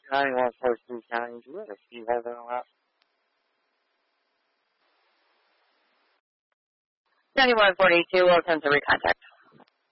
9142 County. Do you have a Steve Holder on that? 9142 will attempt to recontact.